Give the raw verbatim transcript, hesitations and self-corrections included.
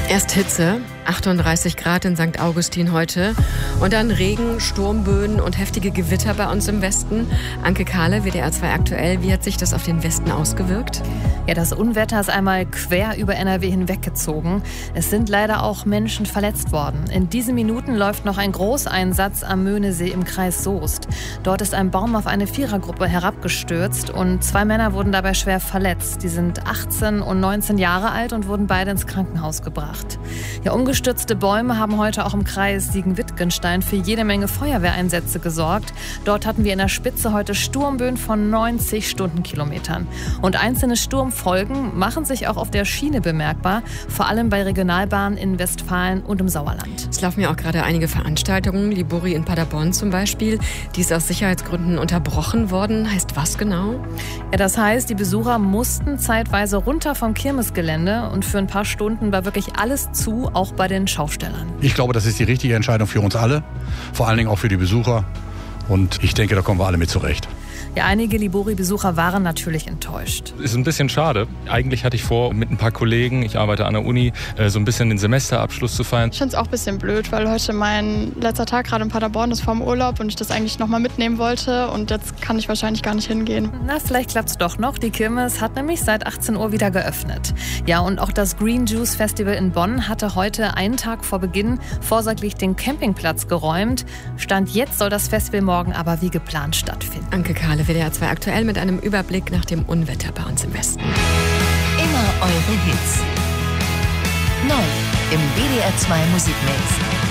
Erst Hitze, achtunddreißig Grad in Sankt Augustin heute und dann Regen, Sturmböen und heftige Gewitter bei uns im Westen. Anke Kahle, W D R zwei aktuell, wie hat sich das auf den Westen ausgewirkt? Ja, das Unwetter ist einmal quer über N R W hinweggezogen. Es sind leider auch Menschen verletzt worden. In diesen Minuten läuft noch ein Großeinsatz am Möhnesee im Kreis Soest. Dort ist ein Baum auf eine Vierergruppe herabgestürzt und zwei Männer wurden dabei schwer verletzt. Die sind achtzehn und neunzehn Jahre alt und wurden beide ins Krankenhaus gebracht. Ja, umgestürzte Bäume haben heute auch im Kreis Siegen-Wittgenstein für jede Menge Feuerwehreinsätze gesorgt. Dort hatten wir in der Spitze heute Sturmböen von neunzig Stundenkilometern. Und einzelne Sturmfolgen machen sich auch auf der Schiene bemerkbar, vor allem bei Regionalbahnen in Westfalen und im Sauerland. Es laufen ja auch gerade einige Veranstaltungen, Libori in Paderborn zum Beispiel. Die ist aus Sicherheitsgründen unterbrochen worden. Heißt was genau? Ja, das heißt, die Besucher mussten zeitweise runter vom Kirmesgelände und für ein paar Stunden war wirklich alles zu, auch bei den Schaustellern. Ich glaube, das ist die richtige Entscheidung für uns alle, vor allen Dingen auch für die Besucher. Und ich denke, da kommen wir alle mit zurecht. Ja, einige Libori-Besucher waren natürlich enttäuscht. Ist ein bisschen schade. Eigentlich hatte ich vor, mit ein paar Kollegen, ich arbeite an der Uni, so ein bisschen den Semesterabschluss zu feiern. Ich finde es auch ein bisschen blöd, weil heute mein letzter Tag gerade in Paderborn ist vor dem Urlaub und ich das eigentlich nochmal mitnehmen wollte und jetzt kann ich wahrscheinlich gar nicht hingehen. Na, vielleicht klappt es doch noch. Die Kirmes hat nämlich seit achtzehn Uhr wieder geöffnet. Ja, und auch das Green Juice Festival in Bonn hatte heute einen Tag vor Beginn vorsorglich den Campingplatz geräumt. Stand jetzt soll das Festival morgen aber wie geplant stattfinden. Anke Kahle, W D R zwei aktuell mit einem Überblick nach dem Unwetter bei uns im Westen. Immer eure Hits. Neu im W D R zwei Musikmix.